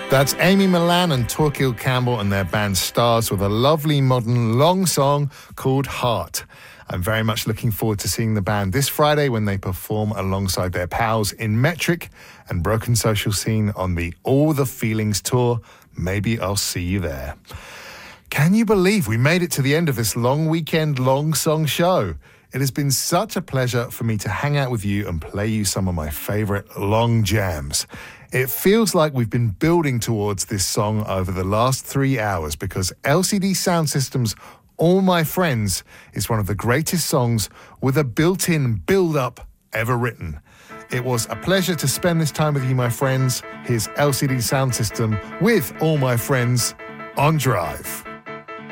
That's Amy Millan and Torquil Campbell and their band Stars with a lovely modern long song called Heart. I'm very much looking forward to seeing the band this Friday when they perform alongside their pals in Metric and Broken Social Scene on the All the Feelings tour. Maybe I'll see you there. Can you believe we made it to the end of this long weekend, long song show? It has been such a pleasure for me to hang out with you and play you some of my favourite long jams. It feels like we've been building towards this song over the last 3 hours because LCD Sound System's All My Friends is one of the greatest songs with a built-in build-up ever written. It was a pleasure to spend this time with you, my friends. Here's LCD Sound System with All My Friends on Drive.